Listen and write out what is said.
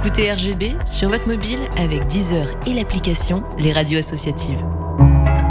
Écoutez RGB sur votre mobile avec Deezer et l'application Les Radios Associatives.